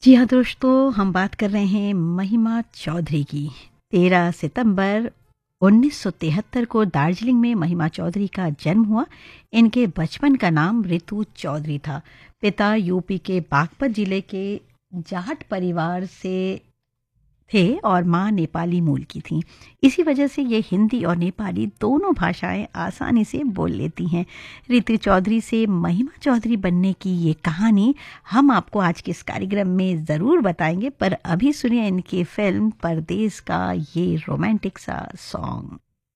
जी हाँ दोस्तों, हम बात कर रहे हैं महिमा चौधरी की। 13 सितंबर 1973 को दार्जिलिंग में महिमा चौधरी का जन्म हुआ। इनके बचपन का नाम रितु चौधरी था। पिता यूपी के बागपत जिले के जाट परिवार से थे और माँ नेपाली मूल की थी। इसी वजह से ये हिंदी और नेपाली दोनों भाषाएं आसानी से बोल लेती हैं। रितु चौधरी से महिमा चौधरी बनने की ये कहानी हम आपको आज के इस कार्यक्रम में ज़रूर बताएंगे, पर अभी सुनिए इनकी फिल्म परदेस का ये रोमांटिक सा सॉन्ग।